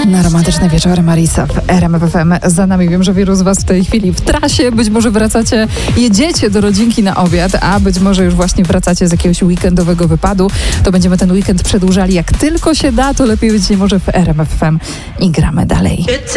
Na romantyczne wieczory Marisa w RMF FM. Za nami wiem, że wielu z Was w tej chwili w trasie, być może wracacie, jedziecie do rodzinki na obiad, a być może już właśnie wracacie z jakiegoś weekendowego wypadu. To będziemy ten weekend przedłużali jak tylko się da, to lepiej być nie może w RMF FM i gramy dalej.